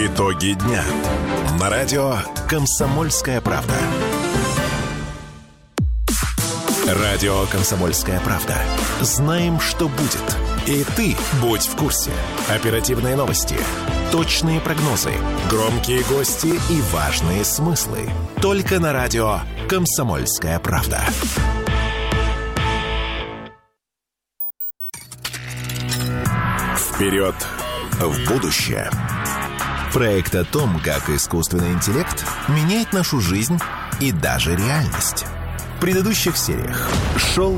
Итоги дня на радио «Комсомольская правда». Радио «Комсомольская правда». Знаем, что будет. И ты будь в курсе. Оперативные новости, точные прогнозы, громкие гости и важные смыслы. Только на радио «Комсомольская правда». Вперед в будущее. Проект о том, как искусственный интеллект меняет нашу жизнь и даже реальность. В предыдущих сериях шел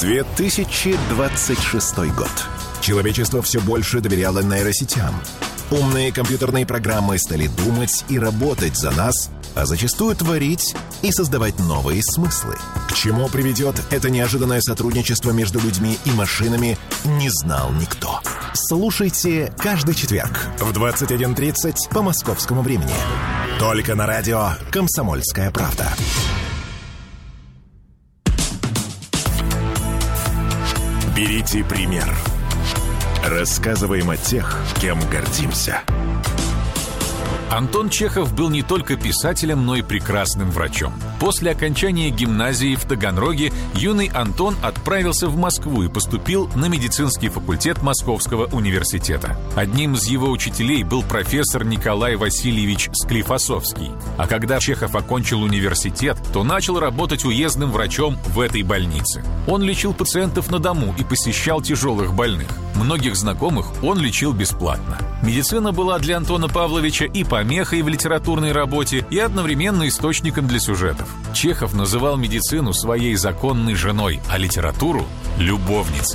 2026 год. Человечество все больше доверяло нейросетям. Умные компьютерные программы стали думать и работать за нас, а зачастую творить и создавать новые смыслы. К чему приведет это неожиданное сотрудничество между людьми и машинами, не знал никто. Слушайте каждый четверг в 21:30 по московскому времени. Только на радио «Комсомольская правда». Берите пример. Рассказываем о тех, кем гордимся. Антон Чехов был не только писателем, но и прекрасным врачом. После окончания гимназии в Таганроге юный Антон отправился в Москву и поступил на медицинский факультет Московского университета. Одним из его учителей был профессор Николай Васильевич Склифосовский. А когда Чехов окончил университет, то начал работать уездным врачом в этой больнице. Он лечил пациентов на дому и посещал тяжелых больных. Многих знакомых он лечил бесплатно. Медицина была для Антона Павловича и помехой в литературной работе, и одновременно источником для сюжетов. Чехов называл медицину своей законной женой, а литературу – любовницей.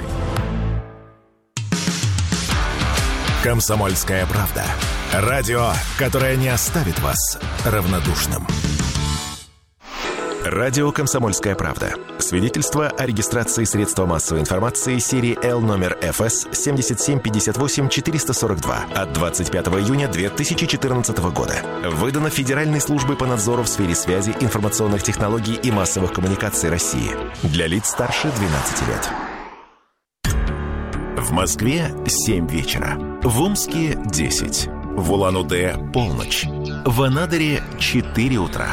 «Комсомольская правда». Радио, которое не оставит вас равнодушным. Радио «Комсомольская правда». Свидетельство о регистрации средства массовой информации серии Л номер ФС 7758-442 от 25 июня 2014 года. Выдано Федеральной службой по надзору в сфере связи, информационных технологий и массовых коммуникаций России. Для лиц старше 12 лет. В Москве 7 вечера. В Омске 10. В Улан-Удэ полночь. В Анадыре 4 утра.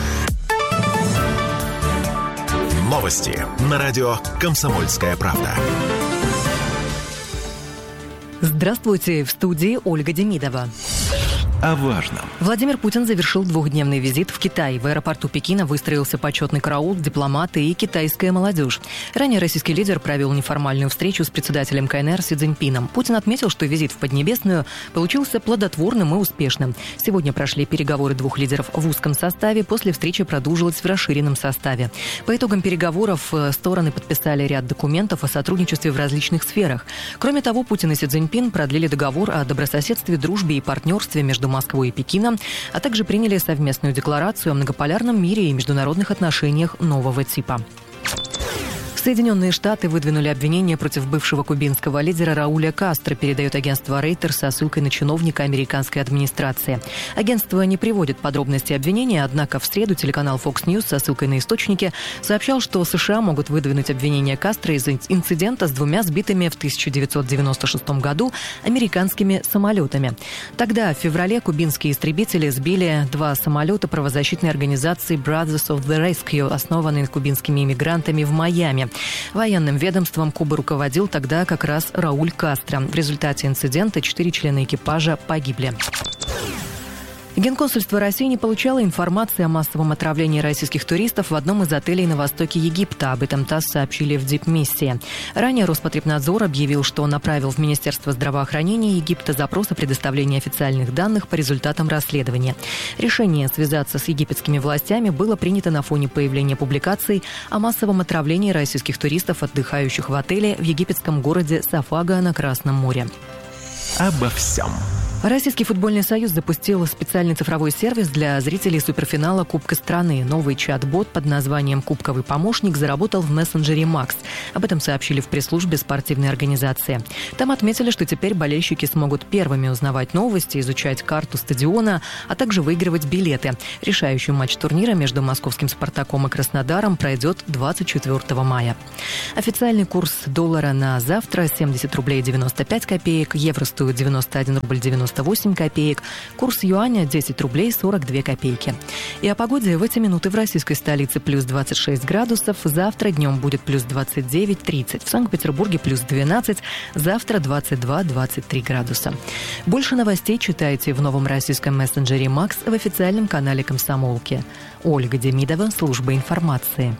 Новости на радио «Комсомольская правда». Здравствуйте, в студии Ольга Демидова. О важном. Владимир Путин завершил двухдневный визит в Китай. В аэропорту Пекина выстроился почетный караул, дипломаты и китайская молодежь. Ранее российский лидер провел неформальную встречу с председателем КНР Си Цзиньпином. Путин отметил, что визит в Поднебесную получился плодотворным и успешным. Сегодня прошли переговоры двух лидеров в узком составе, после встречи продолжилась в расширенном составе. По итогам переговоров стороны подписали ряд документов о сотрудничестве в различных сферах. Кроме того, Путин и Си Цзиньпин продлили договор о добрососедстве, дружбе и партнерстве между Москвой и Пекином, а также приняли совместную декларацию о многополярном мире и международных отношениях нового типа. Соединенные Штаты выдвинули обвинение против бывшего кубинского лидера Рауля Кастро, передает агентство Reuters со ссылкой на чиновника американской администрации. Агентство не приводит подробности обвинения, однако в среду телеканал Fox News со ссылкой на источники сообщал, что США могут выдвинуть обвинение Кастро из-за инцидента с двумя сбитыми в 1996 году американскими самолетами. Тогда, в феврале, кубинские истребители сбили два самолета правозащитной организации Brothers of the Rescue, основанной кубинскими иммигрантами в Майами. Военным ведомством Кубы руководил тогда как раз Рауль Кастро. В результате инцидента 4 члена экипажа погибли. Генконсульство России не получало информации о массовом отравлении российских туристов в одном из отелей на востоке Египта. Об этом ТАСС сообщили в Дипмиссии. Ранее Роспотребнадзор объявил, что направил в Министерство здравоохранения Египта запрос о предоставлении официальных данных по результатам расследования. Решение связаться с египетскими властями было принято на фоне появления публикаций о массовом отравлении российских туристов, отдыхающих в отеле в египетском городе Сафага на Красном море. Обо всем. Российский футбольный союз запустил специальный цифровой сервис для зрителей суперфинала Кубка страны. Новый чат-бот под названием «Кубковый помощник» заработал в мессенджере «Макс». Об этом сообщили в пресс-службе спортивной организации. Там отметили, что теперь болельщики смогут первыми узнавать новости, изучать карту стадиона, а также выигрывать билеты. Решающий матч турнира между московским «Спартаком» и Краснодаром пройдет 24 мая. Официальный курс доллара на завтра – 70 рублей 95 копеек, евро стоит 91 рубль 90 98 копеек. Курс юаня 10 рублей 42 копейки. И о погоде в эти минуты в российской столице плюс 26 градусов. Завтра днем будет плюс 29-30. В Санкт-Петербурге плюс 12. Завтра 22-23 градуса. Больше новостей читайте в новом российском мессенджере «Макс» в официальном канале «Комсомолки». Ольга Демидова, служба информации.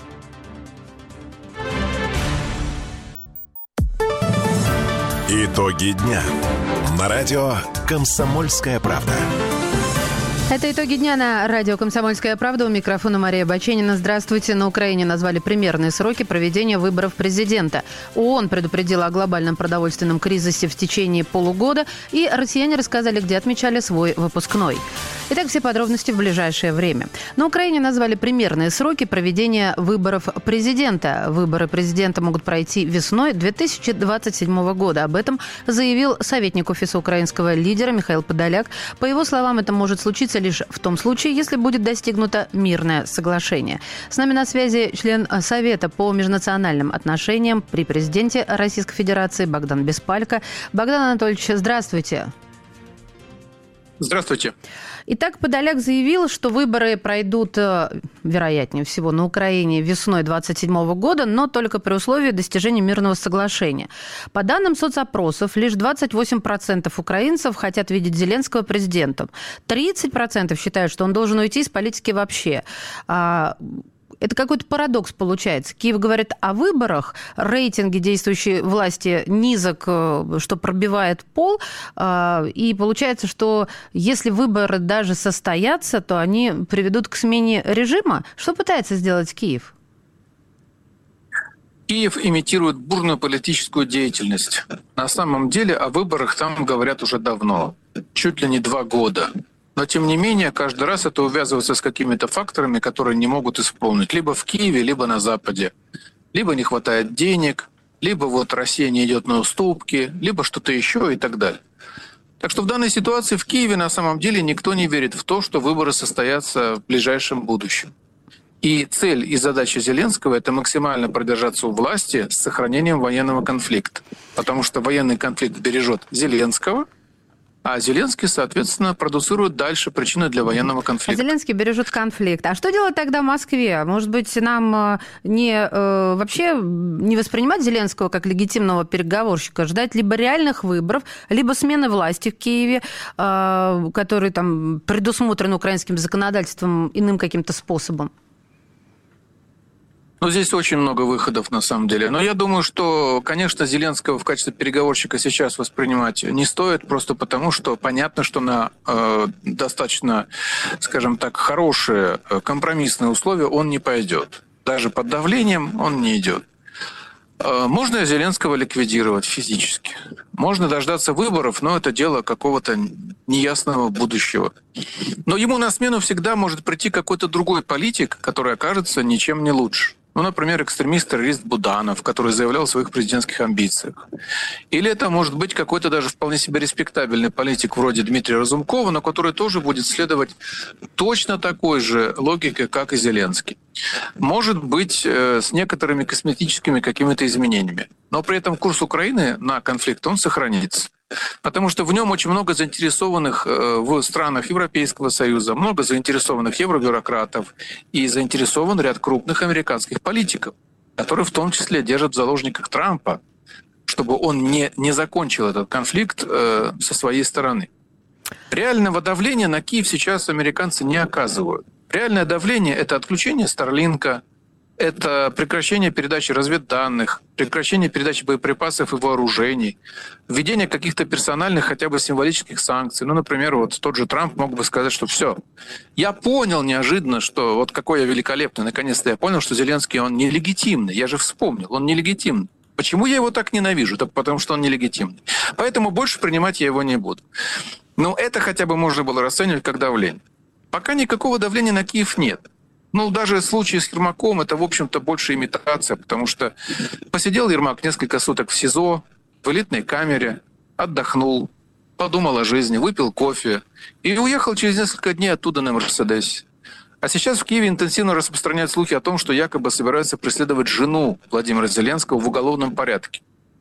Итоги дня. На радио «Комсомольская правда». Это итоги дня на радио «Комсомольская правда». У микрофона Мария Баченина. Здравствуйте. На Украине назвали примерные сроки проведения выборов президента. ООН предупредила о глобальном продовольственном кризисе в течение полугода. И россияне рассказали, где отмечали свой выпускной. Итак, все подробности в ближайшее время. На Украине назвали примерные сроки проведения выборов президента. Выборы президента могут пройти весной 2027 года. Об этом заявил советник офиса украинского лидера Михаил Подоляк. По его словам, это может случиться лишь в том случае, если будет достигнуто мирное соглашение. С нами на связи член Совета по межнациональным отношениям при президенте Российской Федерации Богдан Беспалько. Богдан Анатольевич, здравствуйте. Здравствуйте. Итак, Подоляк заявил, что выборы пройдут, вероятнее всего, на Украине весной 2027 года, но только при условии достижения мирного соглашения. По данным соцопросов, лишь 28% украинцев хотят видеть Зеленского президентом. 30% считают, что он должен уйти из политики вообще. Это какой-то парадокс получается. Киев говорит о выборах, рейтинги действующей власти низок, что пробивает пол, и получается, что если выборы даже состоятся, то они приведут к смене режима. Что пытается сделать Киев? Киев имитирует бурную политическую деятельность. На самом деле о выборах там говорят уже давно, чуть ли не 2 года. Но, тем не менее, каждый раз это увязывается с какими-то факторами, которые не могут исполнить. Либо в Киеве, либо на Западе. Либо не хватает денег, либо вот Россия не идет на уступки, либо что-то еще и так далее. Так что в данной ситуации в Киеве на самом деле никто не верит в то, что выборы состоятся в ближайшем будущем. И цель и задача Зеленского — это максимально продержаться у власти с сохранением военного конфликта. Потому что военный конфликт бережет Зеленского, а Зеленский, соответственно, продуцирует дальше причины для военного конфликта. А Зеленский бережет конфликт. А что делать тогда в Москве? Может быть, нам вообще не воспринимать Зеленского как легитимного переговорщика, ждать либо реальных выборов, либо смены власти в Киеве, которые там предусмотрены украинским законодательством иным каким-то способом? Ну, здесь очень много выходов, на самом деле. Но я думаю, что, конечно, Зеленского в качестве переговорщика сейчас воспринимать не стоит, просто потому, что понятно, что на достаточно, скажем так, хорошие компромиссные условия он не пойдет. Даже под давлением он не идет. Можно Зеленского ликвидировать физически. Можно дождаться выборов, но это дело какого-то неясного будущего. Но ему на смену всегда может прийти какой-то другой политик, который окажется ничем не лучше. Ну, например, экстремист-террорист Буданов, который заявлял о своих президентских амбициях. Или это может быть какой-то даже вполне себе респектабельный политик вроде Дмитрия Разумкова, но который тоже будет следовать точно такой же логике, как и Зеленский. Может быть, с некоторыми косметическими какими-то изменениями. Но при этом курс Украины на конфликт, он сохранится. Потому что в нем очень много заинтересованных в странах Европейского Союза, много заинтересованных евробюрократов и заинтересован ряд крупных американских политиков, которые в том числе держат в заложниках Трампа, чтобы он не закончил этот конфликт со своей стороны. Реального давления на Киев сейчас американцы не оказывают. Реальное давление — это отключение Старлинка, это прекращение передачи разведданных, прекращение передачи боеприпасов и вооружений, введение каких-то персональных, хотя бы символических санкций. Ну, например, вот тот же Трамп мог бы сказать, что все. Я понял неожиданно, что вот какой я великолепный. Наконец-то я понял, что Зеленский, он нелегитимный. Я же вспомнил, он нелегитимный. Почему я его так ненавижу? Так потому что он нелегитимный. Поэтому больше принимать я его не буду. Но это хотя бы можно было расценивать как давление. Пока никакого давления на Киев нет. Ну, даже в случае с Ермаком это, в общем-то, больше имитация, потому что посидел Ермак несколько суток в СИЗО, в элитной камере, отдохнул, подумал о жизни, выпил кофе и уехал через несколько дней оттуда на Мерседесе. А сейчас в Киеве интенсивно распространяют слухи о том, что якобы собираются преследовать жену Владимира Зеленского в уголовном порядке.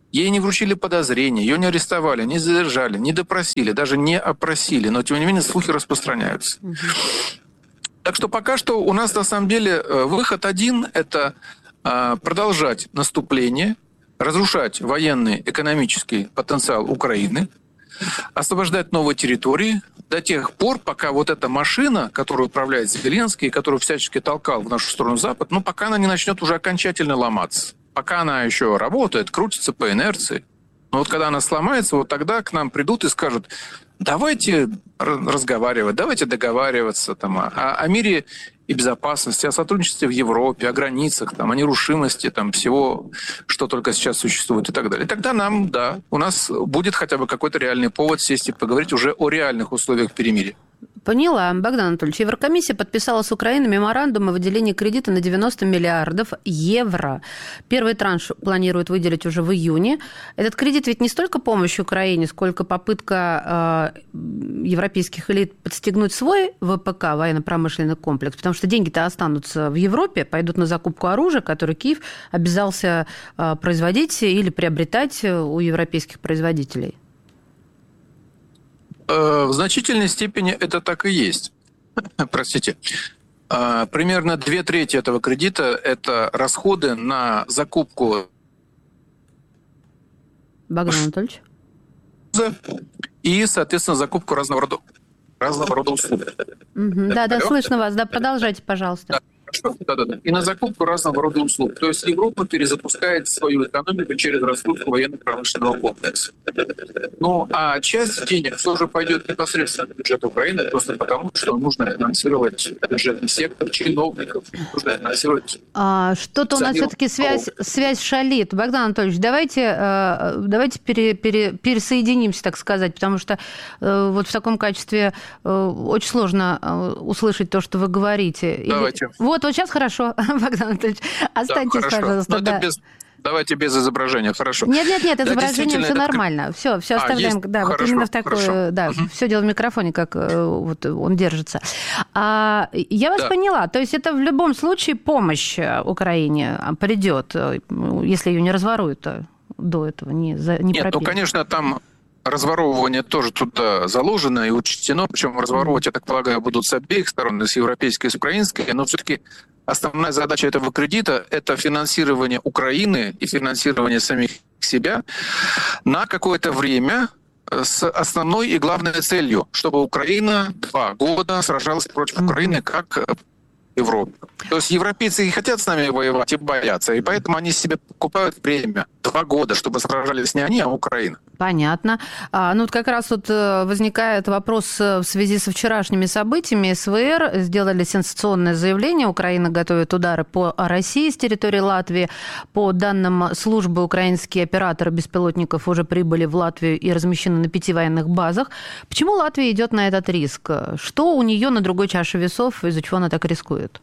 Ей не вручили подозрения, ее не арестовали, не задержали, не допросили, даже не опросили. Но, тем не менее, слухи распространяются. Так что пока что у нас, на самом деле, выход один – это продолжать наступление, разрушать военный, экономический потенциал Украины, освобождать новые территории до тех пор, пока вот эта машина, которую управляет Зеленский, которую всячески толкал в нашу сторону Запад, пока она не начнет уже окончательно ломаться. Пока она еще работает, крутится по инерции. Но вот когда она сломается, вот тогда к нам придут и скажут: давайте разговаривать, давайте договариваться о мире и безопасности, о сотрудничестве в Европе, о границах, о нерушимости всего, что только сейчас существует и так далее. И тогда у нас будет хотя бы какой-то реальный повод сесть и поговорить уже о реальных условиях перемирия. Поняла. Богдан Анатольевич, Еврокомиссия подписала с Украиной меморандум о выделении кредита на 90 миллиардов евро. Первый транш планируют выделить уже в июне. Этот кредит ведь не столько помощь Украине, сколько попытка европейских элит подстегнуть свой ВПК, военно-промышленный комплекс, потому что деньги-то останутся в Европе, пойдут на закупку оружия, которое Киев обязался производить или приобретать у европейских производителей. В значительной степени это так и есть. Простите. Примерно 2/3 этого кредита – это расходы на закупку. Богдан Анатольевич? И, соответственно, закупку разного рода услуг. Да, слышно вас. Да, продолжайте, пожалуйста. Да. И на закупку разного рода услуг. То есть Европа перезапускает свою экономику через раскрутку военно-промышленного комплекса. А часть денег тоже пойдет непосредственно в бюджет Украины, просто потому, что нужно финансировать бюджетный сектор, чиновников, нужно финансировать... Что-то у нас все-таки связь шалит. Богдан Анатольевич, давайте пересоединимся, так сказать, потому что вот в таком качестве очень сложно услышать то, что вы говорите. Давайте. Вот сейчас хорошо, Богдан Анатольевич. Останьтесь, пожалуйста. Давайте без изображения, хорошо. Нет, изображение все нормально. Все оставляем. Хорошо, вот именно в такое. Да, все дело в микрофоне, как вот он держится. Я вас поняла. То есть это в любом случае помощь Украине придет, если ее не разворуют до этого, не Нет, конечно, там разворовывание тоже туда заложено и учтено, причем разворовывать, я так полагаю, будут с обеих сторон, с европейской и с украинской, но все-таки основная задача этого кредита – это финансирование Украины и финансирование самих себя на какое-то время с основной и главной целью, чтобы Украина 2 года сражалась против Украины как Европы. То есть европейцы и хотят с нами воевать, и боятся, и поэтому они себе покупают время 2 года, чтобы сражались не они, а Украина. Понятно. Вот как раз возникает вопрос в связи со вчерашними событиями. СВР сделали сенсационное заявление. Украина готовит удары по России с территории Латвии. По данным службы, украинские операторы беспилотников уже прибыли в Латвию и размещены на 5 военных базах. Почему Латвия идет на этот риск? Что у нее на другой чаше весов, из-за чего она так рискует?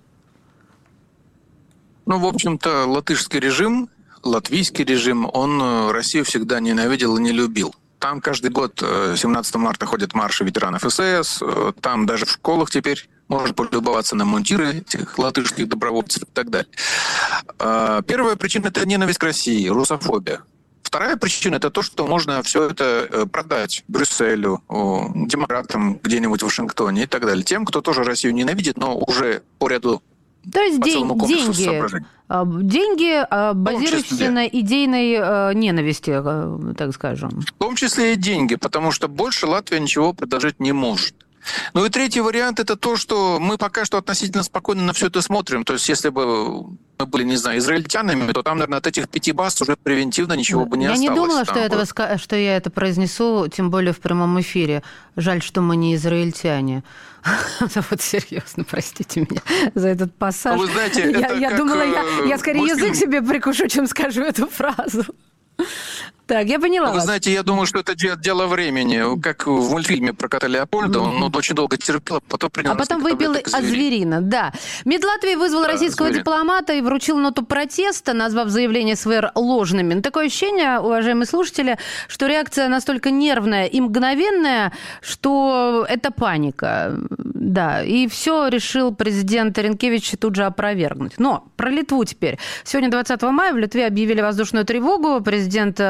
В общем-то, латышский режим, латвийский режим, он Россию всегда ненавидел и не любил. Там каждый год 17 марта ходят марши ветеранов СС, там даже в школах теперь можно полюбоваться на мундиры этих латышских добровольцев и так далее. Первая причина – это ненависть к России, русофобия. Вторая причина – это то, что можно все это продать Брюсселю, демократам где-нибудь в Вашингтоне и так далее. Тем, кто тоже Россию ненавидит, но уже по ряду. То есть деньги, базирующиеся на идейной ненависти, так скажем. В том числе и деньги, потому что больше Латвия ничего предложить не может. И третий вариант – это то, что мы пока что относительно спокойно на все это смотрим. То есть если бы мы были, не знаю, израильтянами, то там, наверное, от этих 5 баз уже превентивно ничего бы не осталось. Я не думала, что я это произнесу, тем более в прямом эфире. Жаль, что мы не израильтяне. Вот серьезно, простите меня за этот пассаж. Вы знаете, я думала, я скорее язык себе прикушу, чем скажу эту фразу. Так, я поняла. Вы знаете, я думаю, что это дело времени. Как в мультфильме про кота Леопольда, он очень долго терпел, потом принял. А потом выпил азверина, да. МИД Латвии вызвал российского дипломата и вручил ноту протеста, назвав заявление СВР ложными. Такое ощущение, уважаемые слушатели, что реакция настолько нервная и мгновенная, что это паника. Да, и все решил президент Ренкевич тут же опровергнуть. Но про Литву теперь. Сегодня, 20 мая, в Литве объявили воздушную тревогу. Президент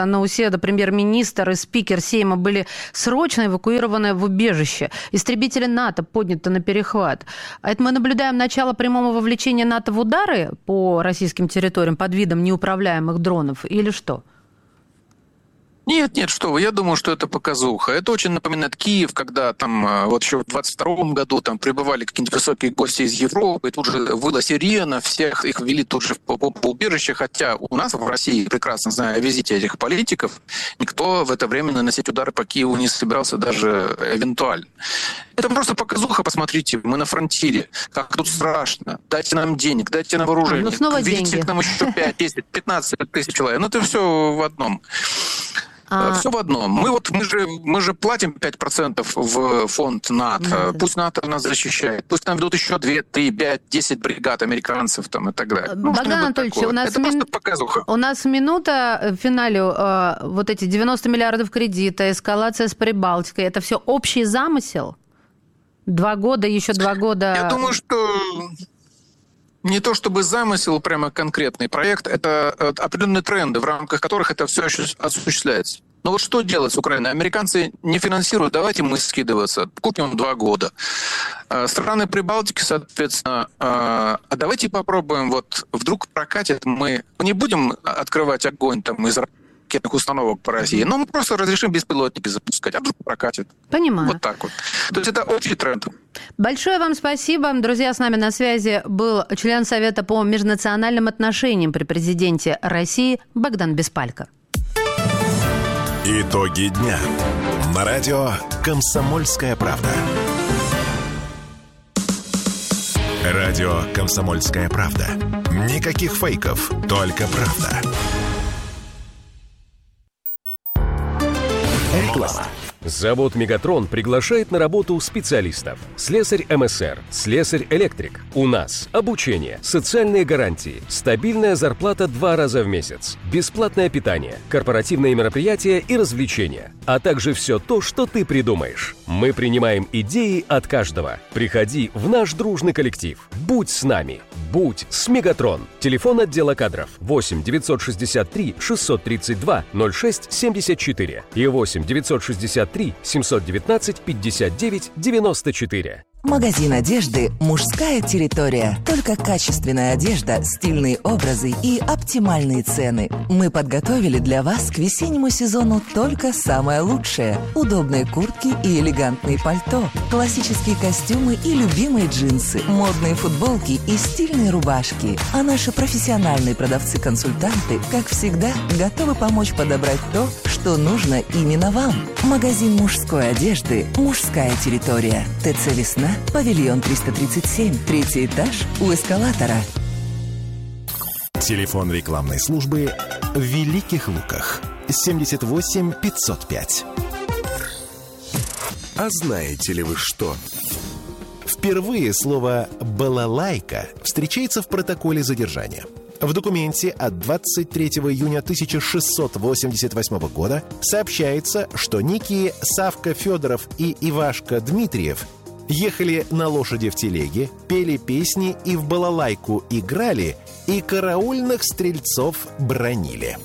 Науседа, премьер-министр и спикер Сейма были срочно эвакуированы в убежище. Истребители НАТО подняты на перехват. А это мы наблюдаем начало прямого вовлечения НАТО в удары по российским территориям под видом неуправляемых дронов или что? Нет, что вы, я думаю, что это показуха. Это очень напоминает Киев, когда там вот еще в 22 году там прибывали какие-нибудь высокие гости из Европы, и тут же выла сирена, всех их ввели тут же по убежище, хотя у нас в России, прекрасно зная о визите этих политиков, никто в это время наносить удары по Киеву не собирался даже эвентуально. Это просто показуха, посмотрите, мы на фронтире, как тут страшно, дайте нам денег, дайте нам вооружение, видите к нам еще 5, 10, 15 тысяч человек, это все в одном. Все в одном. Мы же платим 5% в фонд НАТО. Пусть НАТО нас защищает. Пусть там ведут еще 2, 3, 5, 10 бригад американцев там, и так далее. Богдан Анатольевич, это просто показуха. У нас минута в финале. Вот эти 90 миллиардов кредита, эскалация с Прибалтикой. Это все общий замысел? 2 года, еще 2 года... Я думаю, что... Не то чтобы замысел, прямо конкретный проект, это определенные тренды, в рамках которых это все осуществляется. Но вот что делать с Украиной? Американцы не финансируют, давайте мы скидываться, купим 2 года. Страны Прибалтики, соответственно, давайте попробуем, вот вдруг прокатит, мы не будем открывать огонь там из ракетных установок по России, но мы просто разрешим беспилотники запускать, а вдруг прокатит. Понимаю. Вот так вот. То есть это общий тренд. Большое вам спасибо. Друзья, с нами на связи был член Совета по межнациональным отношениям при президенте России Богдан Беспалько. Итоги дня. На радио «Комсомольская правда». Радио «Комсомольская правда». Никаких фейков, только правда. Реклама. Завод «Мегатрон» приглашает на работу специалистов. Слесарь МСР, слесарь-электрик. У нас обучение, социальные гарантии, стабильная зарплата 2 раза в месяц, бесплатное питание, корпоративные мероприятия и развлечения, а также все то, что ты придумаешь. Мы принимаем идеи от каждого. Приходи в наш дружный коллектив. Будь с нами. Будь с «Мегатрон». Телефон отдела кадров 8 963 632 06 74 и 8 963 719 59 94. Магазин одежды «Мужская территория». Только качественная одежда, стильные образы и оптимальные цены. Мы подготовили для вас к весеннему сезону только самое лучшее. Удобные куртки и элегантные пальто, классические костюмы и любимые джинсы, модные футболки и стильные рубашки. А наши профессиональные продавцы-консультанты, как всегда, готовы помочь подобрать то, что нужно именно вам. Магазин мужской одежды «Мужская территория». ТЦ «Весна», павильон 337, 3-й этаж у эскалатора. Телефон рекламной службы в Великих Луках 78 505. А знаете ли вы что? Впервые слово «балалайка» встречается в протоколе задержания. В документе от 23 июня 1688 года сообщается, что некие Савка Федоров и Ивашка Дмитриев ехали на лошади в телеге, пели песни и в балалайку играли, и караульных стрельцов бранили.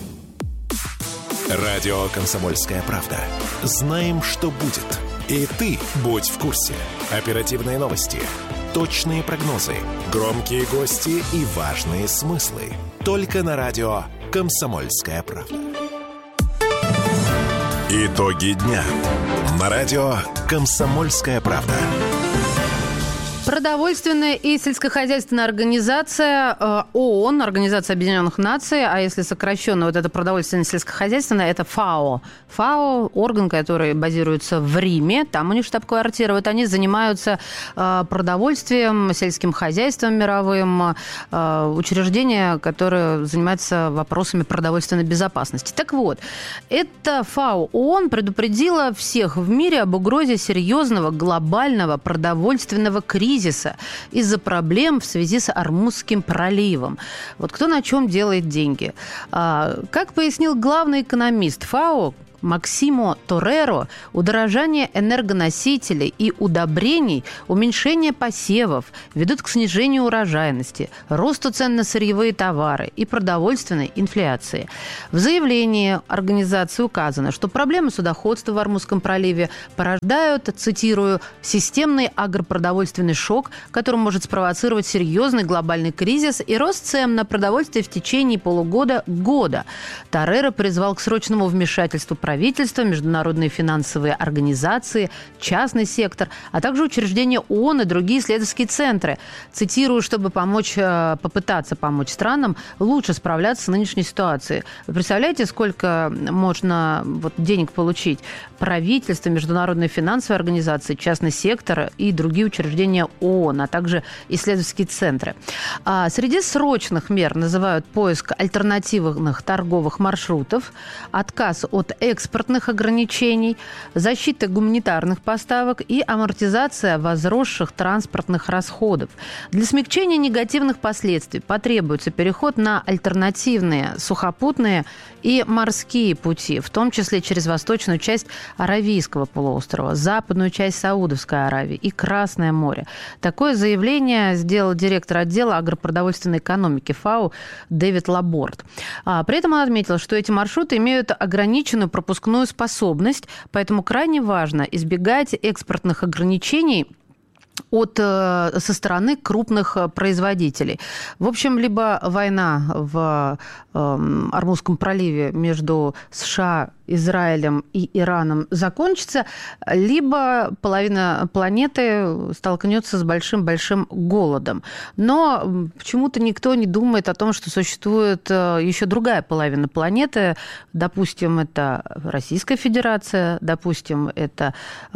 Радио «Комсомольская правда». Знаем, что будет. И ты будь в курсе. Оперативные новости, точные прогнозы, громкие гости и важные смыслы. Только на радио «Комсомольская правда». Итоги дня. На радио «Комсомольская правда». Продовольственная и сельскохозяйственная организация ООН, Организация Объединенных Наций, а если сокращенно, вот это продовольственная и сельскохозяйственная, это ФАО. ФАО – орган, который базируется в Риме, там у них штаб-квартира. Вот они занимаются продовольствием, сельским хозяйством мировым, учреждение, которое занимается вопросами продовольственной безопасности. Так вот, это ФАО ООН предупредила всех в мире об угрозе серьезного глобального продовольственного кризиса из-за проблем в связи с Ормузским проливом. Вот кто на чем делает деньги. Как пояснил главный экономист ФАО Максимо Тореро, удорожание энергоносителей и удобрений, уменьшение посевов ведут к снижению урожайности, росту цен на сырьевые товары и продовольственной инфляции. В заявлении организации указано, что проблемы судоходства в Ормузском проливе порождают, цитирую, «системный агропродовольственный шок, который может спровоцировать серьезный глобальный кризис и рост цен на продовольствие в течение полугода-года». Тореро призвал к срочному вмешательству правительства, международные финансовые организации, частный сектор, а также учреждения ООН и другие исследовательские центры. Цитирую, чтобы попытаться помочь странам лучше справляться с нынешней ситуацией. Вы представляете, сколько можно денег получить? Правительство, международные финансовые организации, частный сектор и другие учреждения ООН, а также исследовательские центры. Среди срочных мер называют поиск альтернативных торговых маршрутов, отказ от экспортных ограничений, защита гуманитарных поставок и амортизация возросших транспортных расходов. Для смягчения негативных последствий потребуется переход на альтернативные сухопутные и морские пути, в том числе через восточную часть Аравийского полуострова, западную часть Саудовской Аравии и Красное море. Такое заявление сделал директор отдела агропродовольственной экономики ФАО Дэвид Лаборт. При этом он отметил, что эти маршруты имеют ограниченную пропускную способность, поэтому крайне важно избегать экспортных ограничений со стороны крупных производителей. В общем, либо война в Ормузском проливе между США, Израилем и Ираном закончится, либо половина планеты столкнется с большим-большим голодом. Но почему-то никто не думает о том, что существует еще другая половина планеты. Допустим, это Российская Федерация, допустим, это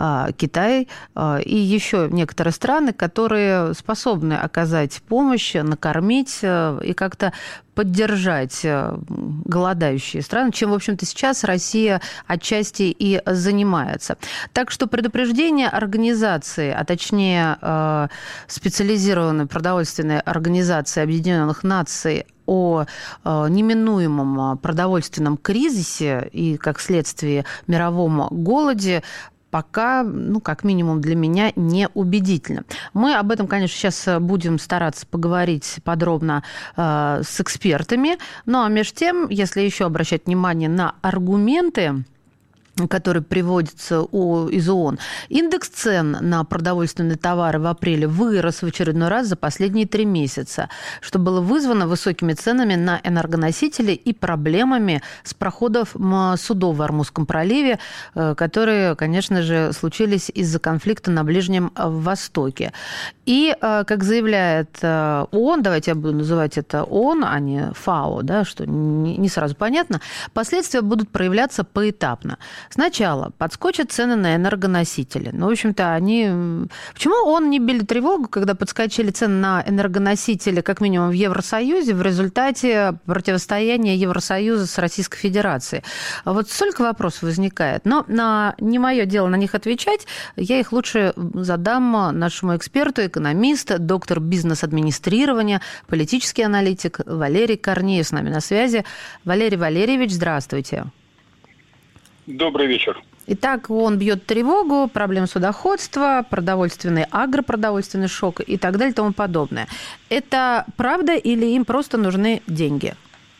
Китай и еще некоторые страны, которые способны оказать помощь, накормить и как-то поддержать голодающие страны, чем, в общем-то, сейчас Россия отчасти и занимается. Так что предупреждение организации, а точнее специализированной продовольственной организации Объединенных Наций о неминуемом продовольственном кризисе и, как следствие, мировом голоде, пока, как минимум для меня, не убедительно. Мы об этом, конечно, сейчас будем стараться поговорить подробно с экспертами. Ну, а между тем, если еще обращать внимание на аргументы, который приводится из ООН. Индекс цен на продовольственные товары в апреле вырос в очередной раз за последние 3 месяца, что было вызвано высокими ценами на энергоносители и проблемами с проходов судов в Ормузском проливе, которые, конечно же, случились из-за конфликта на Ближнем Востоке. И, как заявляет ООН, давайте я буду называть это ООН, а не ФАО, да, что не сразу понятно, последствия будут проявляться поэтапно. Сначала подскочат цены на энергоносители. В общем-то, Почему ООН не били тревогу, когда подскочили цены на энергоносители, как минимум, в Евросоюзе в результате противостояния Евросоюза с Российской Федерацией? Столько вопросов возникает. Но не мое дело на них отвечать. Я их лучше задам нашему эксперту, экономисту, доктор бизнес-администрирования, политический аналитик Валерий Корнеев с нами на связи. Валерий Валерьевич, здравствуйте. Добрый вечер. Итак, он бьет тревогу, проблем судоходства, агропродовольственный шок и так далее и тому подобное. Это правда или им просто нужны деньги?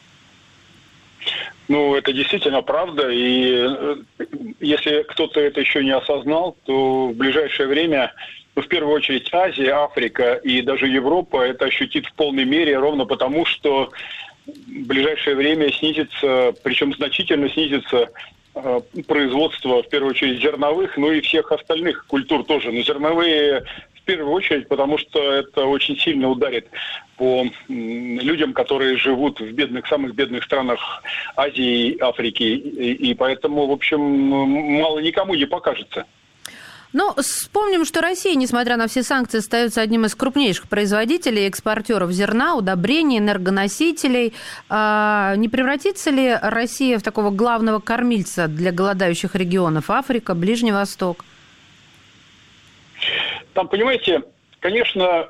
Это действительно правда. И если кто-то это еще не осознал, то в ближайшее время, в первую очередь Азия, Африка и даже Европа это ощутит в полной мере, ровно потому, что в ближайшее время снизится, причем значительно снизится производство, в первую очередь, зерновых, и всех остальных культур тоже. Но зерновые в первую очередь, потому что это очень сильно ударит по людям, которые живут в самых бедных странах Азии и Африки. И поэтому, в общем, мало никому не покажется. Вспомним, что Россия, несмотря на все санкции, остается одним из крупнейших производителей и экспортеров зерна, удобрений, энергоносителей. Не превратится ли Россия в такого главного кормильца для голодающих регионов Африка, Ближний Восток? Там, понимаете, Конечно,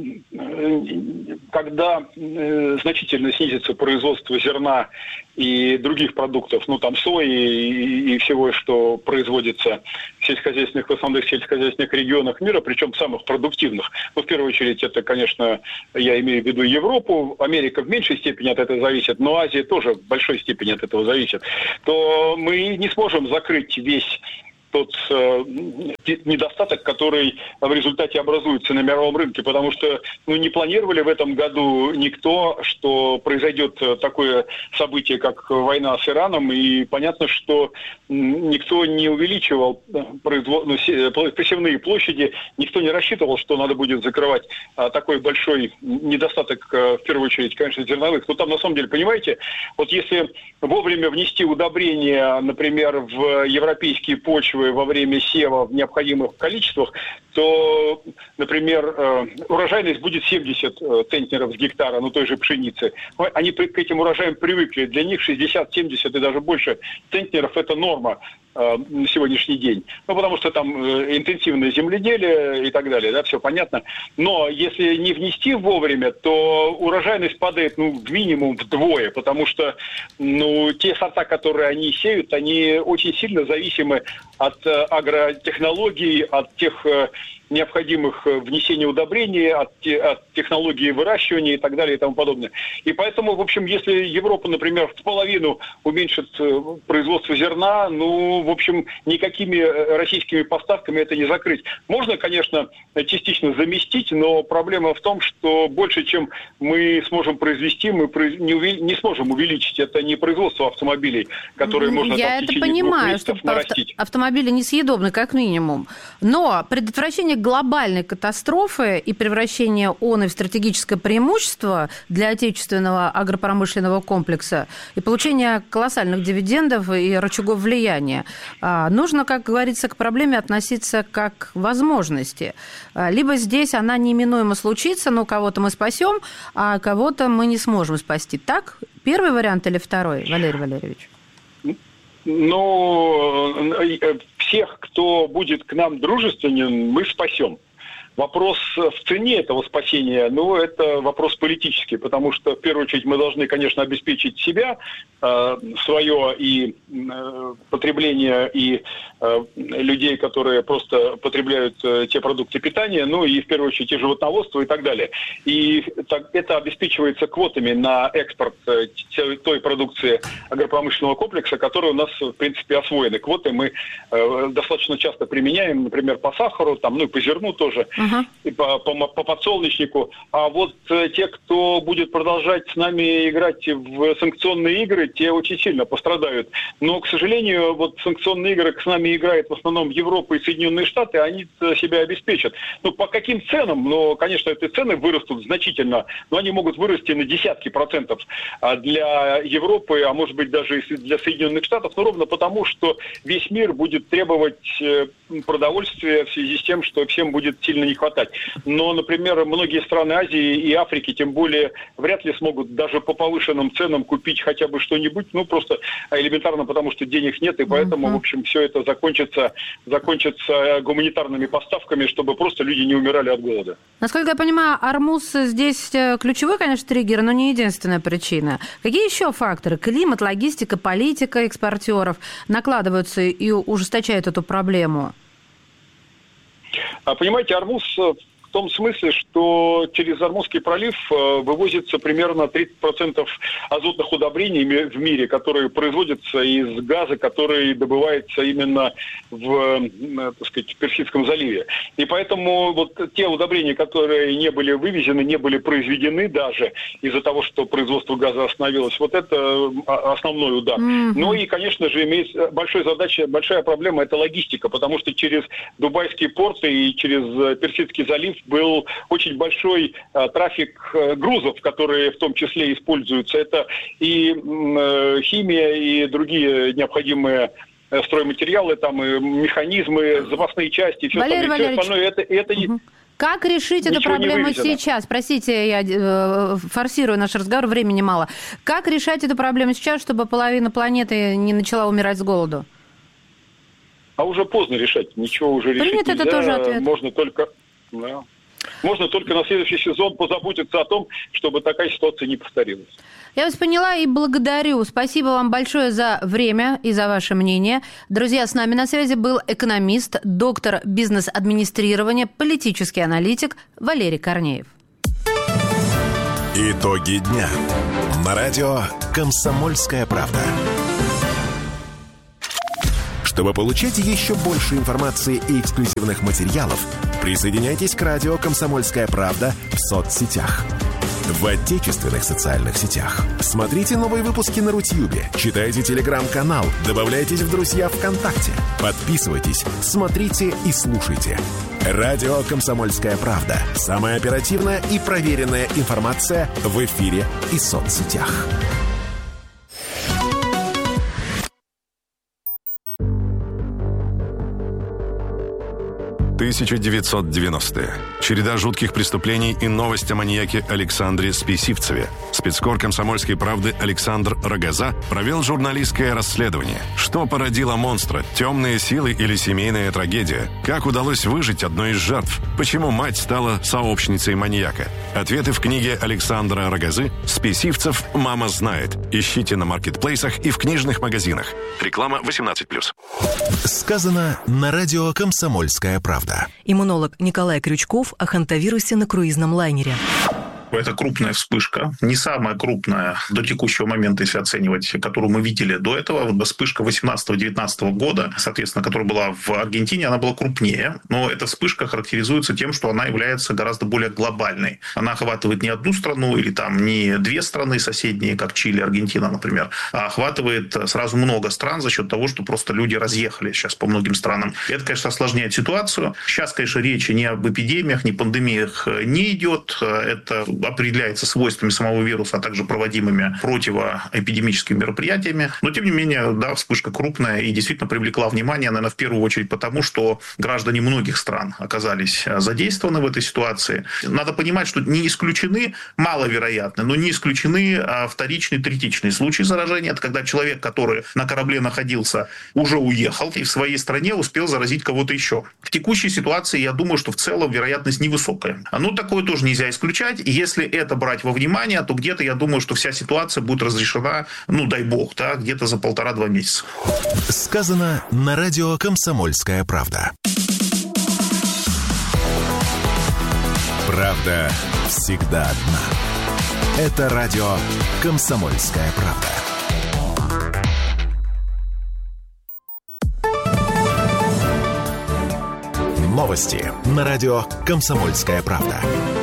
когда значительно снизится производство зерна и других продуктов, сои и всего, что производится в сельскохозяйственных, в основных сельскохозяйственных регионах мира, причем самых продуктивных. В первую очередь, это, конечно, я имею в виду Европу, Америка в меньшей степени от этого зависит, но Азия тоже в большой степени от этого зависит, то мы не сможем закрыть весь тот недостаток, который в результате образуется на мировом рынке, потому что не планировали в этом году никто, что произойдет такое событие, как война с Ираном, и понятно, что никто не увеличивал посевные площади, никто не рассчитывал, что надо будет закрывать такой большой недостаток, в первую очередь, конечно, зерновых. Но там, на самом деле, понимаете, вот если вовремя внести удобрения, например, в европейские почвы во время сева в необходимых количествах, то, например, урожайность будет 70 центнеров с гектара, той же пшеницы. Они к этим урожаям привыкли. Для них 60, 70 и даже больше центнеров – это норма на сегодняшний день. Потому что там интенсивное земледелие и так далее, все понятно. Но если не внести вовремя, то урожайность падает минимум вдвое, потому что те сорта, которые они сеют, они очень сильно зависимы от агротехнологий, от тех необходимых внесения удобрений, от технологии выращивания и так далее и тому подобное. И поэтому, в общем, если Европа, например, в половину уменьшит производство зерна, в общем, никакими российскими поставками это не закрыть. Можно, конечно, частично заместить, но проблема в том, что больше, чем мы сможем произвести, мы не сможем увеличить. Это не производство автомобилей, которые можно в течение 2 месяцев нарастить. Автомобили несъедобны, как минимум. Но предотвращение глобальной катастрофы и превращение ООН в стратегическое преимущество для отечественного агропромышленного комплекса и получение колоссальных дивидендов и рычагов влияния. Нужно, как говорится, к проблеме относиться как к возможности. Либо здесь она неминуемо случится, но кого-то мы спасем, а кого-то мы не сможем спасти. Так? Первый вариант или второй, Валерий Валерьевич? Всех, кто будет к нам дружественен, мы спасем. Вопрос в цене этого спасения, это вопрос политический, потому что, в первую очередь, мы должны, конечно, обеспечить себя, свое и потребление, и людей, которые просто потребляют те продукты питания, и, в первую очередь, и животноводство и так далее. И это обеспечивается квотами на экспорт той продукции агропромышленного комплекса, которая у нас, в принципе, освоены. Квоты мы достаточно часто применяем, например, по сахару, и по зерну тоже. И по подсолнечнику. А вот те, кто будет продолжать с нами играть в санкционные игры, те очень сильно пострадают. Но, к сожалению, санкционные игры с нами играет в основном Европа и Соединенные Штаты, они себя обеспечат. По каким ценам? Конечно, эти цены вырастут значительно, но они могут вырасти на десятки процентов для Европы, а может быть даже и для Соединенных Штатов, ровно потому, что весь мир будет требовать продовольствия в связи с тем, что всем будет сильно не хватать. Но, например, многие страны Азии и Африки, тем более, вряд ли смогут даже по повышенным ценам купить хотя бы что-нибудь, просто элементарно, потому что денег нет, и поэтому, в общем, все это закончится гуманитарными поставками, чтобы просто люди не умирали от голода. Насколько я понимаю, Ормуз здесь ключевой, конечно, триггер, но не единственная причина. Какие еще факторы? Климат, логистика, политика экспортеров накладываются и ужесточают эту проблему? Понимаете, Ормуз в том смысле, что через Ормузский пролив вывозится примерно 30% азотных удобрений в мире, которые производятся из газа, который добывается именно в, Персидском заливе. И поэтому те удобрения, которые не были вывезены, не были произведены даже из-за того, что производство газа остановилось, это основной удар. Ну и, конечно же, имеется большая проблема – это логистика, потому что через Дубайские порты и через Персидский залив был очень большой трафик грузов, которые в том числе используются. Это и химия, и другие необходимые стройматериалы, и механизмы, запасные части, и все остальное. Это Как решить эту проблему сейчас? Простите, я форсирую наш разговор, времени мало. Как решать эту проблему сейчас, чтобы половина планеты не начала умирать с голоду? А уже поздно решать. Ничего уже решить нельзя. Это тоже ответ. Можно только... Да. можно только на следующий сезон позаботиться о том, чтобы такая ситуация не повторилась. Я вас поняла и благодарю. Спасибо вам большое за время и за ваше мнение. Друзья, с нами на связи был экономист, доктор бизнес-администрирования, политический аналитик Валерий Корнеев. Итоги дня. На радио «Комсомольская правда». Чтобы получать еще больше информации и эксклюзивных материалов, присоединяйтесь к радио «Комсомольская правда» в соцсетях. В отечественных социальных сетях. Смотрите новые выпуски на Рутьюбе, читайте телеграм-канал, добавляйтесь в друзья ВКонтакте, подписывайтесь, смотрите и слушайте. Радио «Комсомольская правда». Самая оперативная и проверенная информация в эфире и соцсетях. «1990-е. Череда жутких преступлений и новость о маньяке Александре Списивцеве. Спецкор «Комсомольской правды» Александр Рогоза провел журналистское расследование. Что породило монстра? Темные силы или семейная трагедия? Как удалось выжить одной из жертв? Почему мать стала сообщницей маньяка? Ответы в книге Александра Рогозы «Списивцев. Мама знает». Ищите на маркетплейсах и в книжных магазинах. Реклама 18+. Сказано на радио «Комсомольская правда». Иммунолог Николай Крючков о хантавирусе на круизном лайнере. Это крупная вспышка, не самая крупная до текущего момента, если оценивать, которую мы видели до этого. Вспышка 18-19 года, соответственно, которая была в Аргентине, она была крупнее. Но эта вспышка характеризуется тем, что она является гораздо более глобальной. Она охватывает не одну страну или там не две страны соседние, как Чили, Аргентина, например, а охватывает сразу много стран за счет того, что просто люди разъехали сейчас по многим странам. Это, конечно, осложняет ситуацию. Сейчас, конечно, речи ни об эпидемиях, ни пандемиях не идет. Это определяется свойствами самого вируса, а также проводимыми противоэпидемическими мероприятиями. Но, тем не менее, да, вспышка крупная и действительно привлекла внимание, наверное, в первую очередь потому, что граждане многих стран оказались задействованы в этой ситуации. Надо понимать, что не исключены, маловероятны, но не исключены вторичные, третичные случаи заражения. Это когда человек, который на корабле находился, уже уехал и в своей стране успел заразить кого-то еще. В текущей ситуации, я думаю, что в целом вероятность невысокая. Но такое тоже нельзя исключать. Если это брать во внимание, то где-то, я думаю, что вся ситуация будет разрешена, ну, дай бог, да, где-то за 1,5-2 месяца. Сказано на радио «Комсомольская правда». Правда всегда одна. Это радио «Комсомольская правда». Новости на радио «Комсомольская правда».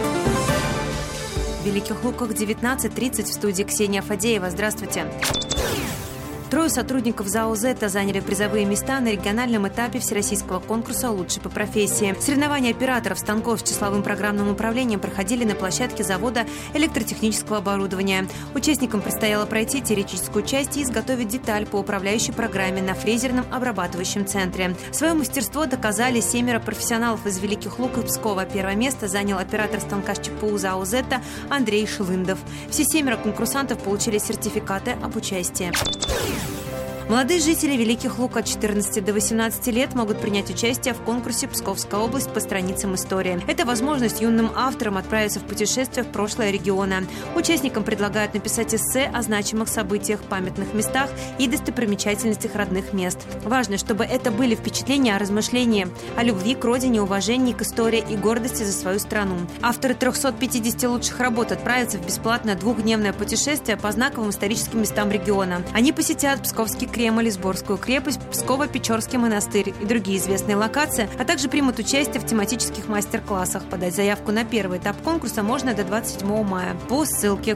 В Великих Луках 19:30 в студии Ксения Фадеева. Здравствуйте. Трое сотрудников ЗАО «Зетта» заняли призовые места на региональном этапе всероссийского конкурса «Лучший по профессии». Соревнования операторов станков с числовым программным управлением проходили на площадке завода электротехнического оборудования. Участникам предстояло пройти теоретическую часть и изготовить деталь по управляющей программе на фрезерном обрабатывающем центре. Свое мастерство доказали 7 профессионалов из Великих Лук и Пскова. Первое место занял оператор станка с ЧПУ ЗАО «Зетта» Андрей Шлындов. Все 7 конкурсантов получили сертификаты об участии. Молодые жители Великих Лук от 14 до 18 лет могут принять участие в конкурсе «Псковская область» по страницам истории. Это возможность юным авторам отправиться в путешествие в прошлое региона. Участникам предлагают написать эссе о значимых событиях, памятных местах и достопримечательностях родных мест. Важно, чтобы это были впечатления о размышлении, о любви к родине, уважении к истории и гордости за свою страну. Авторы 350 лучших работ отправятся в бесплатное 2-дневное путешествие по знаковым историческим местам региона. Они посетят Псковский Кремль, Изборскую крепость, Псково-Печорский монастырь и другие известные локации, а также примут участие в тематических мастер-классах. Подать заявку на первый этап конкурса можно до 27 мая по ссылке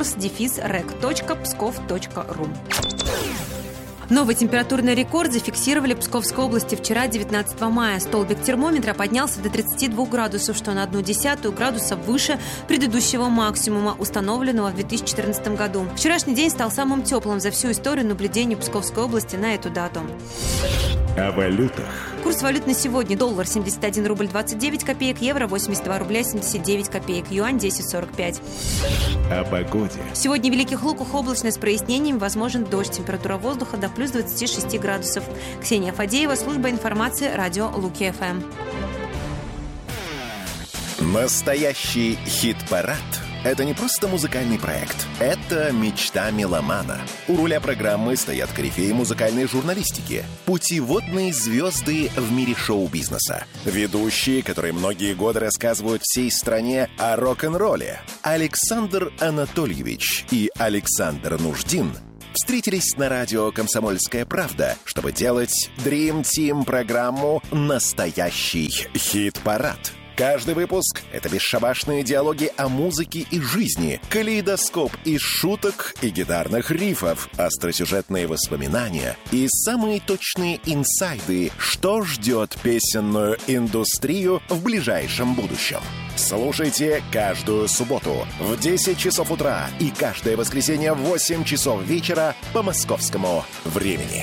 конкурс-rec.pskov.ru. Новый температурный рекорд зафиксировали в Псковской области вчера, 19 мая. Столбик термометра поднялся до 32 градусов, что на 0,1 градуса выше предыдущего максимума, установленного в 2014 году. Вчерашний день стал самым теплым за всю историю наблюдений Псковской области на эту дату. О валютах. Курс валют на сегодня: доллар 71 рубль 29 копеек, евро 82 рубля 79 копеек, юань 10,45. О погоде. Сегодня в Великих Луках облачно с прояснениями, возможен дождь. Температура воздуха до плюс 26 градусов. Ксения Фадеева, служба информации, радио Луки ФМ. Настоящий хит-парад – это не просто музыкальный проект. Это мечта меломана. У руля программы стоят корифеи музыкальной журналистики, путеводные звезды в мире шоу-бизнеса, ведущие, которые многие годы рассказывают всей стране о рок-н-ролле. Александр Анатольевич и Александр Нуждин встретились на радио «Комсомольская правда», чтобы делать Dream Team программу «Настоящий хит-парад». Каждый выпуск — это бесшабашные диалоги о музыке и жизни, калейдоскоп из шуток и гитарных рифов, остросюжетные воспоминания и самые точные инсайды, что ждет песенную индустрию в ближайшем будущем. Слушайте каждую субботу в 10 часов утра и каждое воскресенье в 8 часов вечера по московскому времени.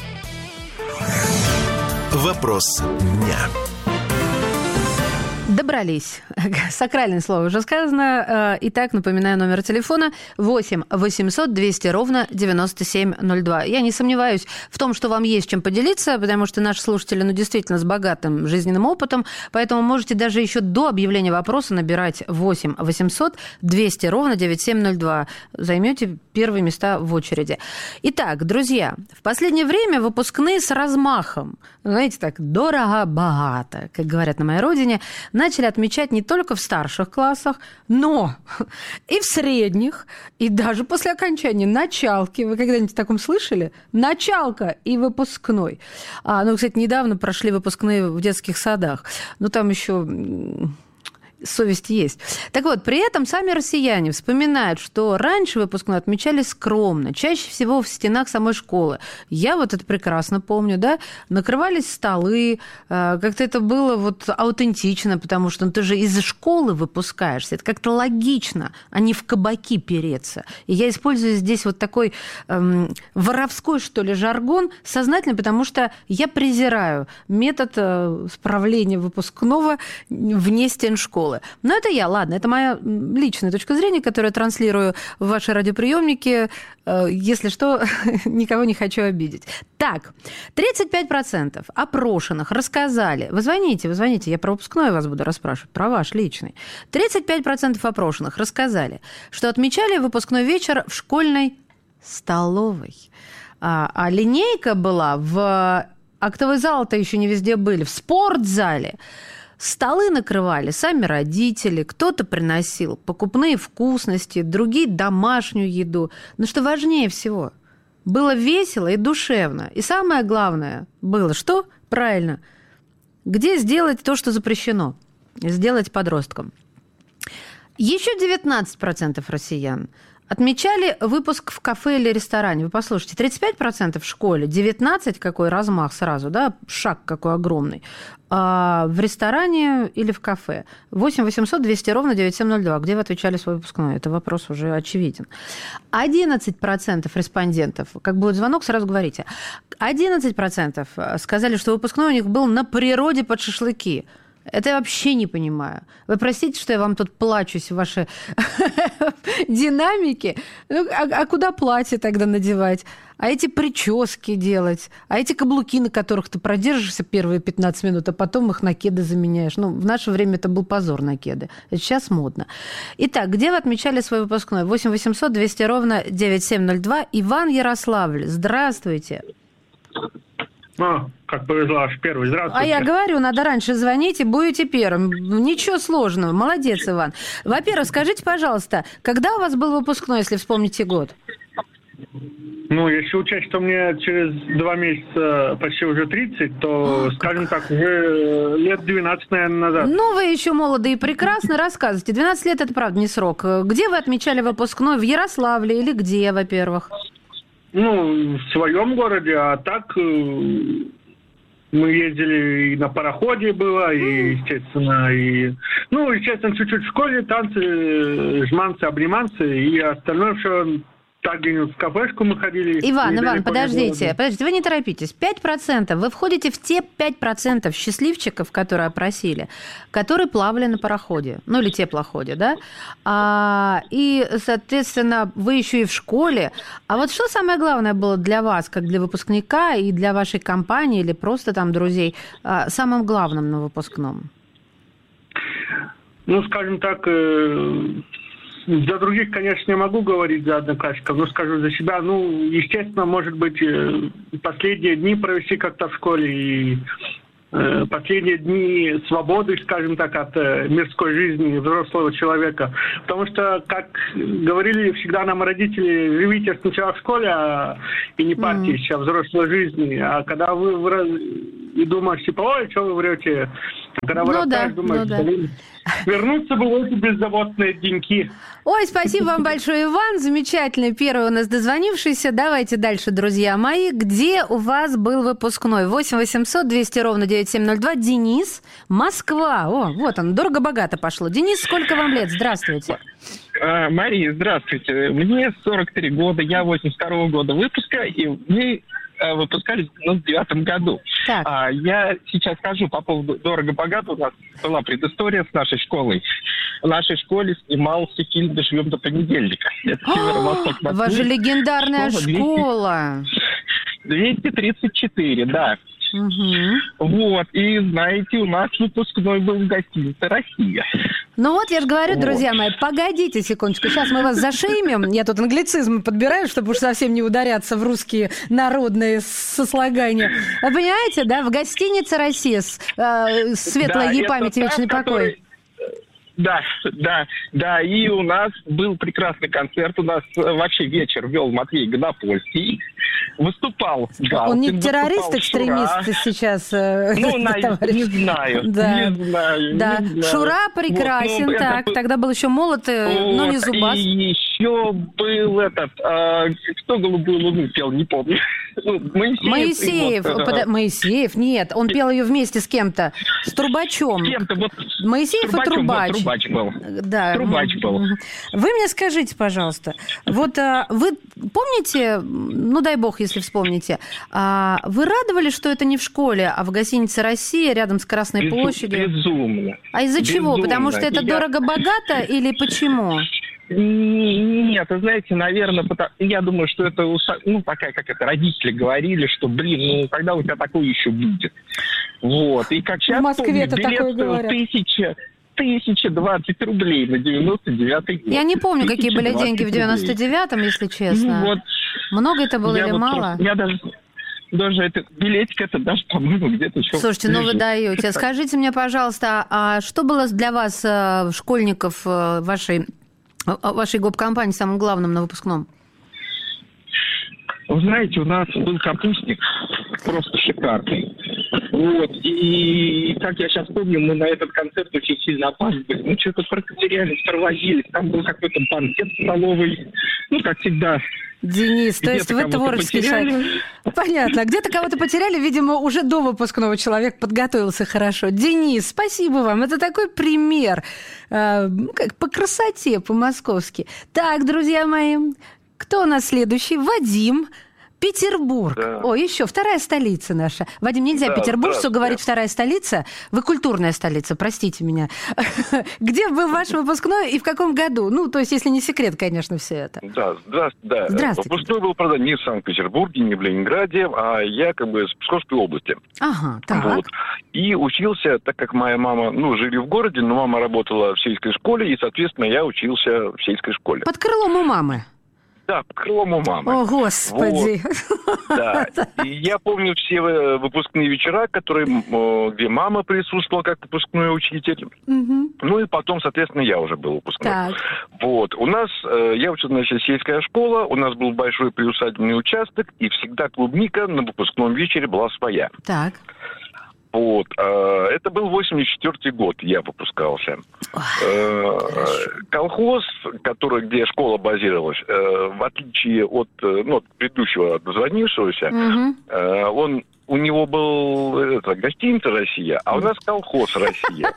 Вопрос дня. Добрались. Сакральное слово уже сказано. Итак, напоминаю, номер телефона 8 800 200 ровно 9702. Я не сомневаюсь в том, что вам есть чем поделиться, потому что наши слушатели, действительно с богатым жизненным опытом, поэтому можете даже еще до объявления вопроса набирать 8 800 200 ровно 9702. Займете первые места в очереди. Итак, друзья, в последнее время выпускные с размахом, знаете, так дорого-богато, как говорят на моей родине, начали отмечать не только в старших классах, но и в средних, и даже после окончания началки. Вы когда-нибудь о таком слышали? Началка и выпускной. Кстати, недавно прошли выпускные в детских садах. Там еще совесть есть. Так вот, при этом сами россияне вспоминают, что раньше выпускной отмечали скромно, чаще всего в стенах самой школы. Я это прекрасно помню, да, накрывались столы, как-то это было аутентично, потому что ты же из школы выпускаешься, это как-то логично, а не в кабаки переться. И я использую здесь такой воровской, что ли, жаргон сознательно, потому что я презираю метод справления выпускного вне стен школы. Но это ладно, это моя личная точка зрения, которую я транслирую в ваши радиоприемники. Если что, никого не хочу обидеть. Так, 35% опрошенных рассказали. Вы звоните, я про выпускной вас буду расспрашивать, про ваш личный. 35% опрошенных рассказали, что отмечали выпускной вечер в школьной столовой. А линейка была в актовый зал-то еще не везде были, в спортзале. Столы накрывали сами родители, кто-то приносил покупные вкусности, другие домашнюю еду. Но что важнее всего, было весело и душевно. И самое главное было что? Правильно. Где сделать то, что запрещено? Сделать подросткам. Еще 19% россиян отмечали выпуск в кафе или ресторане. Вы послушайте, 35% в школе, 19% какой размах сразу, да, шаг какой огромный. А в ресторане или в кафе. 8 800 200 ровно 9702. Где вы отвечали свой выпускной? Это вопрос уже очевиден. 11% респондентов, как будет звонок, сразу говорите. 11% сказали, что выпускной у них был на природе под шашлыки. Это я вообще не понимаю. Вы простите, что я вам тут плачусь в ваши динамики. А куда платье тогда надевать? А эти прически делать? А эти каблуки, на которых ты продержишься первые 15 минут, а потом их на кеды заменяешь? В наше время это был позор на кеды. Это сейчас модно. Итак, где вы отмечали свой выпускной? 8 800 200 ровно 9702. Иван Ярославль. Здравствуйте. Как повезло, аж первый. Здравствуйте. А я говорю, надо раньше звонить, и будете первым. Ничего сложного. Молодец, Иван. Во-первых, скажите, пожалуйста, когда у вас был выпускной, если вспомните год? Если учесть, что мне через 2 месяца почти уже 30, то, скажем так, уже лет 12, наверное, назад. Вы еще молоды и прекрасно рассказываете. 12 лет – это, правда, не срок. Где вы отмечали выпускной? В Ярославле или где, во-первых? В своем городе, а так мы ездили и на пароходе было, и, естественно, чуть-чуть в школе, танцы, жманцы, обниманцы, и остальное все Так, где-нибудь в кафешку мы ходили. Иван, подождите, вы не торопитесь. 5%, вы входите в те 5% счастливчиков, которые опросили, которые плавали на пароходе, ну или теплоходе, да? И, соответственно, вы еще и в школе. А вот что самое главное было для вас, как для выпускника и для вашей компании или просто там друзей, самым главным на выпускном? скажем так, за других, конечно, не могу говорить за одноклассников, но скажу за себя. Естественно, может быть, последние дни провести как-то в школе и последние дни свободы, скажем так, от мирской жизни взрослого человека. Потому что, как говорили всегда нам родители, живите сначала в школе, и не парьтесь о взрослой жизни. А когда вы и думаешь, типа, ой, что вы врете? А когда вырастаешь, думаешь, вернуться бы в эти беззаботные деньки. Ой, спасибо вам большое, Иван. Замечательный первый у нас дозвонившийся. Давайте дальше, друзья мои. Где у вас был выпускной? 8 800 200 ровно 9702. Денис, Москва. О, вот он, дорого-богато пошло. Денис, сколько вам лет? Здравствуйте. Мария, здравствуйте. Мне 43 года, я 82 года выпуска, и мы выпускались в 99 году. Я сейчас скажу по поводу «Дорого-богато». У нас была предыстория с нашей школой. В нашей школе снимался фильм «Доживем до понедельника». Это северо-восток Москвы. Ваша легендарная школа. 234, да. Вот, и знаете, у нас выпускной был в гостинице «Россия». Ну вот, я же говорю, друзья мои, погодите секундочку, сейчас мы вас зашеймим. Я тут англицизмы подбираю, чтобы уж совсем не ударяться в русские народные сослагания. Вы понимаете, да, в гостинице «Россия», светлая ей память и вечный покой. Да, и у нас был прекрасный концерт, у нас вообще вечер вел Матвей Годопольский, выступал Галкин, он не террорист-экстремист сейчас? Не знаю. Да. Шура прекрасен, так, тогда был еще молод, но не зубас. И еще был кто «Голубую луну» пел, не помню. Моисеев, нет, он пел ее вместе с кем-то, с Трубачом. Моисеев и Трубач. Трубач был. Да. Трубач был. Вы мне скажите, пожалуйста, вот вы помните, дай бог, если вспомните, вы радовались, что это не в школе, а в гостинице «Россия» рядом с Красной площадью? Безумно. А из-за чего? Потому что это дорого-богато или почему? Нет, вы знаете, наверное, я думаю, что это, такая, как это, родители говорили, что, когда у тебя такое еще будет. Вот, и как сейчас в Москве-то помню, такое говорят. 1020 рублей на 99-й год. Я не помню, какие были деньги в 99-м, если честно. Много это было или мало? Я даже этот билетик, это даже, по-моему, где-то еще... Слушайте, вы даете. Скажите мне, пожалуйста, а что было для вас, школьников, вашей гоп-компании самым главным на выпускном? Вы знаете, у нас был капустник просто шикарный. Вот. И, как я сейчас помню, мы на этот концерт очень сильно опаздывали. Мы что-то потерялись, провозились. Там был какой-то банкет столовый. Как всегда. Денис, то есть вы творческий человек. Понятно. Где-то кого-то потеряли, видимо, уже до выпускного человек подготовился хорошо. Денис, спасибо вам. Это такой пример по красоте, по-московски. Так, друзья мои, кто у нас следующий? Вадим. Петербург. Да. О, еще вторая столица наша. Вадим, нельзя петербуржцу говорить вторая столица. Вы культурная столица, простите меня. Где был ваш выпускной и в каком году? То есть, если не секрет, конечно, все это. Да. Здравствуйте. Выпускной был, правда, не в Санкт-Петербурге, не в Ленинграде, а я из Псковской области. Ага, так. Вот. И учился, так как моя мама, жили в городе, но мама работала в сельской школе, и, соответственно, я учился в сельской школе. Под крылом у мамы? Да, под крылом у мамы. О, Господи! Вот. Да. И я помню все выпускные вечера, где мама присутствовала как выпускной учитель. Угу. И потом, соответственно, я уже был выпускной. Так. Вот. У нас, я учился, сельская школа, у нас был большой приусадебный участок, и всегда клубника на выпускном вечере была своя. Так. Вот. Это был 84-й год, я выпускался. Колхоз, где школа базировалась, в отличие от предыдущего дозвонившегося, у него был гостиница «Россия», а у нас колхоз «Россия».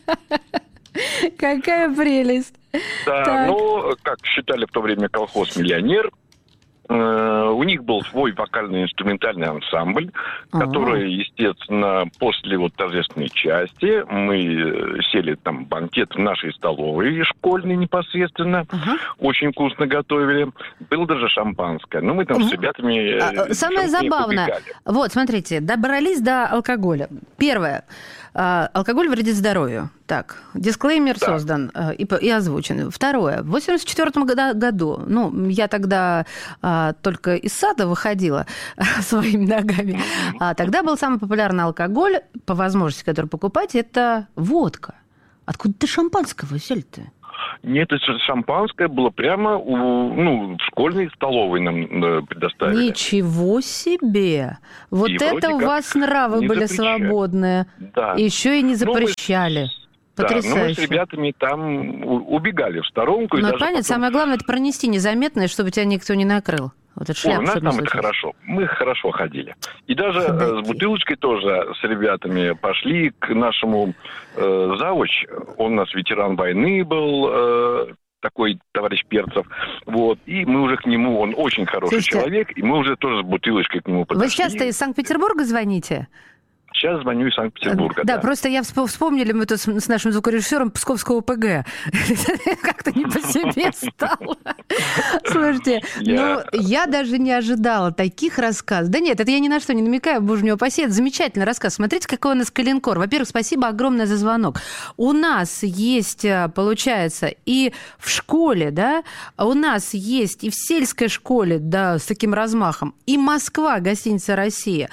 Какая прелесть. Да, как считали в то время колхоз «Миллионер», у них был свой вокально-инструментальный ансамбль, который, естественно, после торжественной части мы сели там банкет в нашей столовой школьной непосредственно. Очень вкусно готовили. Было даже шампанское. Мы там с ребятами... Самое забавное. Вот, смотрите, добрались до алкоголя. Первое. Алкоголь вредит здоровью. Так, дисклеймер создан и озвучен. Второе. В 1984 году, я тогда только из сада выходила своими ногами, тогда был самый популярный алкоголь, по возможности, который покупать, это водка. Откуда ты шампанского взяли-то? Нет, это шампанское было прямо в школьной столовой нам предоставили. Ничего себе! Вот и это у вас нравы были свободные. Да. Еще и не запрещали. Потрясающе. Да, мы с ребятами там убегали в сторонку. Понятно, самое главное, это пронести незаметно, чтобы тебя никто не накрыл. Вот это шляпа, у нас там это хорошо. Мы хорошо ходили. И даже с бутылочкой тоже с ребятами пошли к нашему завуч. Он у нас ветеран войны был, такой товарищ Перцев. Вот. И мы уже к нему, он очень хороший человек, и мы уже тоже с бутылочкой к нему подошли. Вы часто из Санкт-Петербурга звоните? Сейчас звоню из Санкт-Петербурга. Да, просто я вспомнили мы тут с нашим звукорежиссером Псковского ПГ. Как-то не по себе стало. Слушайте, я даже не ожидала таких рассказов. Да нет, это я ни на что не намекаю, боже мой упаси, это замечательный рассказ. Смотрите, какой у нас калинкор. Во-первых, спасибо огромное за звонок. У нас есть, получается, и в школе, да, у нас есть и в сельской школе, да, с таким размахом, и Москва, гостиница «Россия».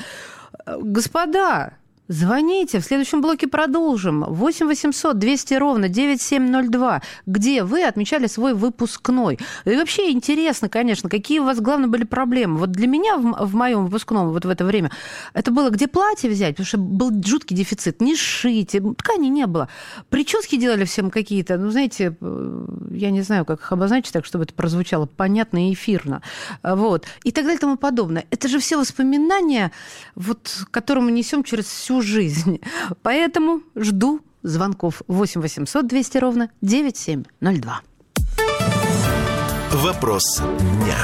Господа, звоните, в следующем блоке продолжим. 8 800 200 ровно 9702. Где вы отмечали свой выпускной? И вообще интересно, конечно, какие у вас, главное, были проблемы. Вот для меня в моем выпускном вот в это время это было, где платье взять, потому что был жуткий дефицит. Не сшить, ткани не было. Прически делали всем какие-то, знаете, я не знаю, как их обозначить так, чтобы это прозвучало понятно и эфирно. Вот. И так далее и тому подобное. Это же все воспоминания, вот, которые мы несем через всю жизнь. Поэтому жду звонков 8 800 200 ровно 9702. Вопрос дня.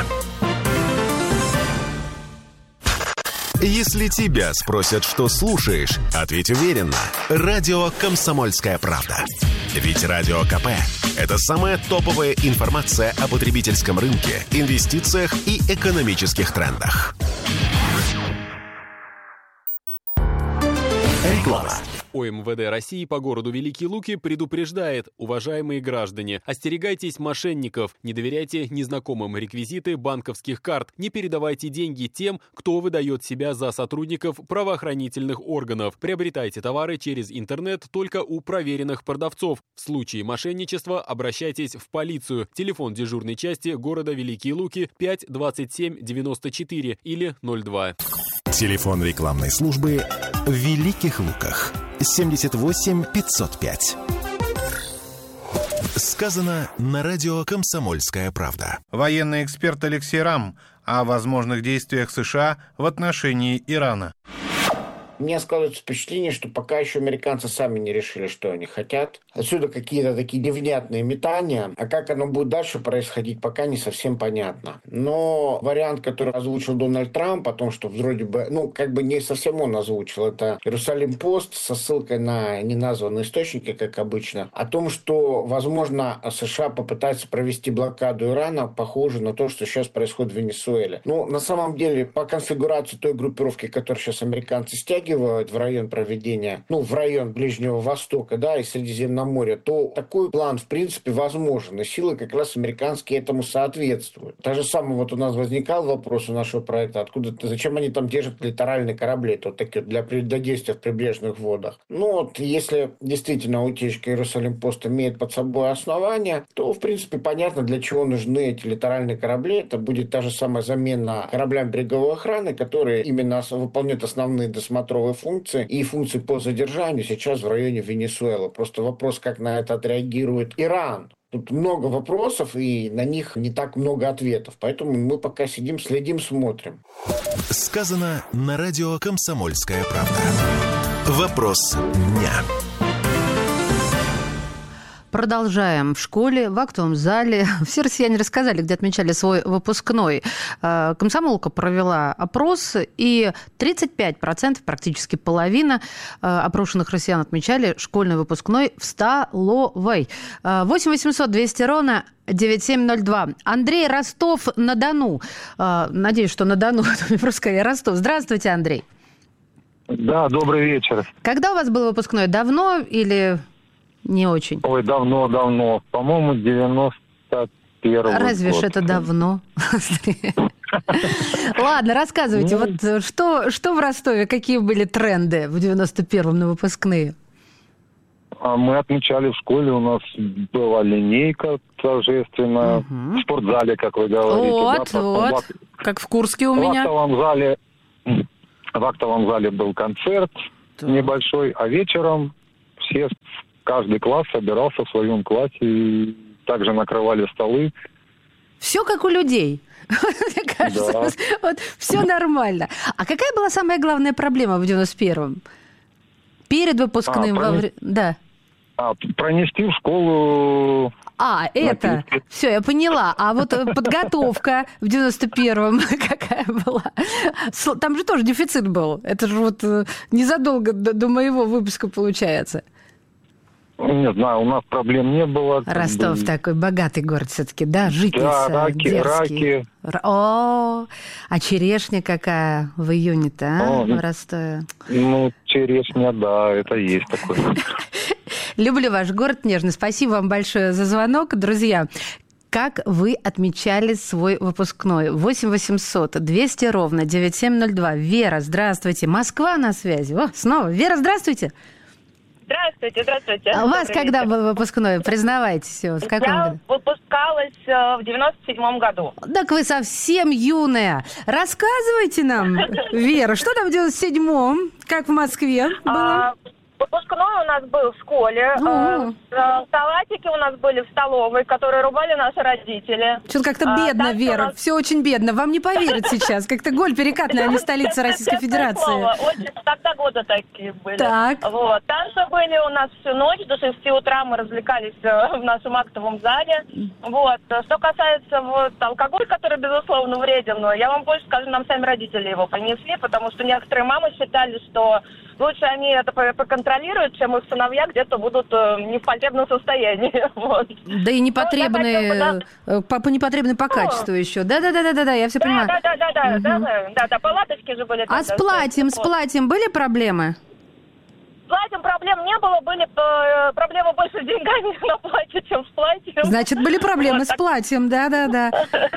Если тебя спросят, что слушаешь, ответь уверенно. Радио «Комсомольская правда». Ведь Радио КП – это самая топовая информация о потребительском рынке, инвестициях и экономических трендах. Реклама. ОМВД России по городу Великие Луки предупреждает: уважаемые граждане, остерегайтесь мошенников, не доверяйте незнакомым реквизиты банковских карт, не передавайте деньги тем, кто выдает себя за сотрудников правоохранительных органов. Приобретайте товары через интернет только у проверенных продавцов. В случае мошенничества обращайтесь в полицию. Телефон дежурной части города Великие Луки 5 27 94 или 02. Телефон рекламной службы в Великих Луках 78 505. Сказано на радио «Комсомольская правда». Военный эксперт Алексей Рам о возможных действиях США в отношении Ирана. У меня складывается впечатление, что пока еще американцы сами не решили, что они хотят. Отсюда какие-то такие невнятные метания. А как оно будет дальше происходить, пока не совсем понятно. Но вариант, который озвучил Дональд Трамп, о том, что вроде бы, не совсем он озвучил, это Иерусалим-Пост со ссылкой на неназванные источники, как обычно, о том, что, возможно, США попытаются провести блокаду Ирана, похоже на то, что сейчас происходит в Венесуэле. На самом деле, по конфигурации той группировки, которую сейчас американцы стягивают в район проведения, в район Ближнего Востока, и Средиземноморья, то такой план, в принципе, возможен. И силы как раз американские этому соответствуют. Так же самое у нас возникал вопрос у нашего проекта, зачем они там держат литеральные корабли, такие для действия в прибрежных водах. Если действительно утечка Иерусалим-Пост имеет под собой основания, то, в принципе, понятно, для чего нужны эти литеральные корабли. Это будет та же самая замена кораблям береговой охраны, которые именно выполняют основные досмотровые функции и функции по задержанию сейчас в районе Венесуэлы. Просто вопрос, как на это отреагирует Иран. Тут много вопросов, и на них не так много ответов. Поэтому мы пока сидим, следим, смотрим. Сказано на радио «Комсомольская правда». Вопрос дня. Продолжаем. В школе, в актовом зале. Все россияне рассказали, где отмечали свой выпускной. Комсомолка провела опрос, и 35%, практически половина опрошенных россиян отмечали школьный выпускной в столовой. 8 800 200 ровно 9702. Андрей, Ростов-на-Дону. Надеюсь, что на Дону. Это мне просто сказали Ростов. Здравствуйте, Андрей. Да, добрый вечер. Когда у вас был выпускной? Давно или не очень? Ой, давно. По-моему, 91-й Разве год. ж это давно? Ладно, рассказывайте, вот что в Ростове, какие были тренды в 91-м на выпускные? Мы отмечали в школе, у нас была линейка торжественная, в спортзале, как вы говорите. Вот, как в Курске у меня. В актовом зале был концерт небольшой, а вечером каждый класс собирался в своем классе и также накрывали столы. Все как у людей. Мне кажется, вот все нормально. А какая была самая главная проблема в 91-м? Перед выпускным? Да. Пронести в школу... это. Все, я поняла. А вот подготовка в 91-м какая была? Там же тоже дефицит был. Это же вот незадолго до моего выпуска получается. Не знаю, у нас проблем не было. Ростов такой богатый город все-таки, да? Житница, да, раки. А черешня какая в июне-то, в Ростове? Ну, черешня, да, это есть такое. Люблю ваш город нежный. Спасибо вам большое за звонок. Друзья, как вы отмечали свой выпускной? 8 800 200 ровно 9702. Вера, здравствуйте. Москва на связи. Снова. Вера, здравствуйте. Здравствуйте. А у вас когда был выпускной? Признавайтесь, в каком году? Я выпускалась в 97-м году. Так вы совсем юная. Рассказывайте нам, Вера, что там в 97-м? Как в Москве было? Выпускной у нас был в школе. Салатики у нас были в столовой, которые рубали наши родители. Что-то как-то бедно, Вера. Нас... Все очень бедно. Вам не поверят сейчас. Как-то голь перекатная, а не столица Российской Федерации. Тогда годы такие были. Так. Вот. Танцы были у нас всю ночь. До 6 утра мы развлекались в нашем актовом зале. Вот. Что касается алкоголя, который, безусловно, вреден, но я вам больше скажу, нам сами родители его принесли, потому что некоторые мамы считали, что лучше они это поконтролируют, чем их сыновья где-то будут не в потребном состоянии. Вот. Да и непотребные, непотребные по качеству еще. Да, я все понимаю. Да, палаточки же были. А с платьем были проблемы? С платьем проблем не было, были проблемы больше с деньгами на платье, чем с платьем. Значит, были проблемы с платьем, да. Да,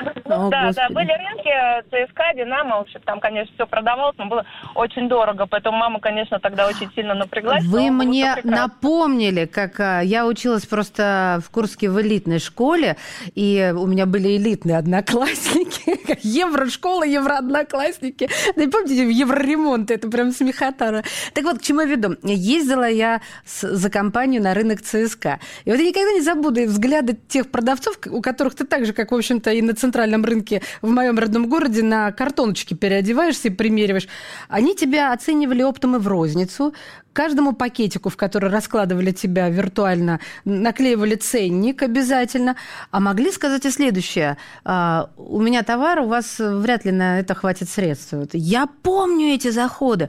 были рынки, ЦСКА, Динамо, в общем, там, конечно, все продавалось, но было очень дорого, поэтому мама, конечно, тогда очень сильно напряглась. Вы мне напомнили, как я училась просто в Курске в элитной школе, и у меня были элитные одноклассники, еврошкола, евроодноклассники. Да и помните, евроремонт, это прям смехота. Так вот, к чему я веду? Ездила я за компанию на рынок ЦСКА. И вот я никогда не забуду взгляды тех продавцов, у которых ты так же, как, в общем-то, и на центральном рынке в моем родном городе, на картоночке переодеваешься и примериваешь. Они тебя оценивали оптом и в розницу. Каждому пакетику, в который раскладывали тебя виртуально, наклеивали ценник обязательно. А могли сказать и следующее. У меня товар, у вас вряд ли на это хватит средств. Я помню эти заходы.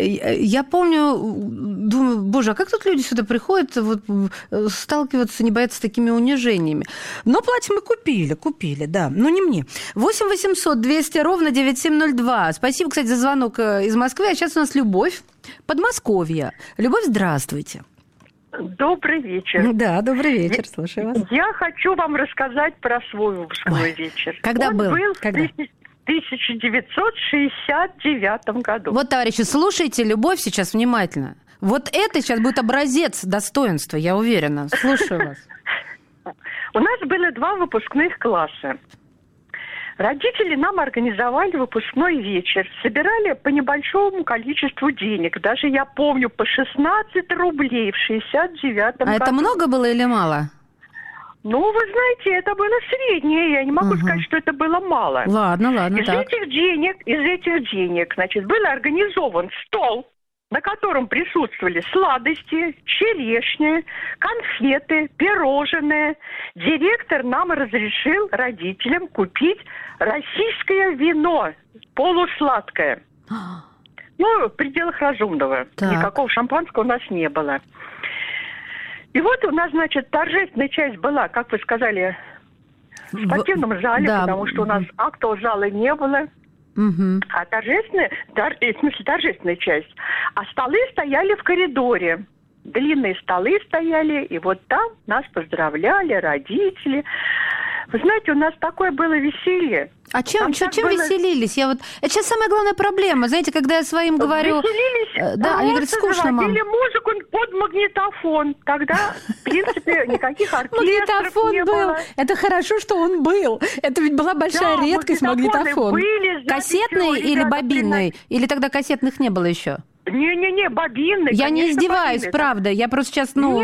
Я помню, думаю, боже, а как тут люди сюда приходят сталкиваться, не боятся такими унижениями? Но платье мы купили, да. Но не мне. 8 800 200 ровно 9702. Спасибо, кстати, за звонок из Москвы. А сейчас у нас Любовь. Подмосковье. Любовь, здравствуйте. Добрый вечер. Да, добрый вечер, слушаю вас. Я хочу вам рассказать про свой выпускной вечер. Когда был? В 1969 году. Вот, товарищи, слушайте Любовь сейчас внимательно. Вот это сейчас будет образец достоинства, я уверена. Слушаю вас. У нас было 2 выпускных класса. Родители нам организовали выпускной вечер. Собирали по небольшому количеству денег. Даже я помню, по 16 рублей в 69 году. А это много было или мало? Ну, вы знаете, это было среднее. Я не могу сказать, что это было мало. Ладно, из этих денег, значит, был организован стол, на котором присутствовали сладости, черешни, конфеты, пирожные. Директор нам разрешил родителям купить российское вино, полусладкое. Ну, в пределах разумного. Так. Никакого шампанского у нас не было. И вот у нас, значит, торжественная часть была, как вы сказали, в спортивном зале, потому что у нас актового зала не было. А торжественная часть. А столы стояли в коридоре. Длинные столы стояли, и вот там нас поздравляли родители. Вы знаете, у нас такое было веселье. А чем веселились? Это сейчас самая главная проблема. Знаете, когда я своим говорю... Веселились, да, они говорят, скучно, мам. Заводили музыку под магнитофон. Тогда, в принципе, никаких оркестров не было. Это хорошо, что он был. Это ведь была большая редкость, магнитофон. Были, кассетный или бобинный? Или тогда кассетных не было еще? Не-не-не, бобинный. Я не издеваюсь, бобинный. Правда. Я просто сейчас,